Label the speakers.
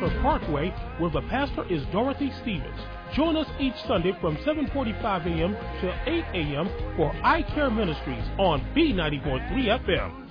Speaker 1: Center Parkway, where the pastor is Dorothy Stevens. Join us each Sunday from 7:45 a.m. to 8 a.m. for Eye Care Ministries on B94.3 FM.